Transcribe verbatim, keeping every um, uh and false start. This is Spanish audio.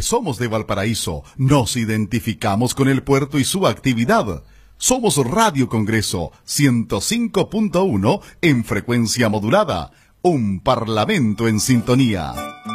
Porque somos de Valparaíso, nos identificamos con el puerto y su actividad. Somos Radio Congreso ciento cinco punto uno en frecuencia modulada. Un parlamento en sintonía.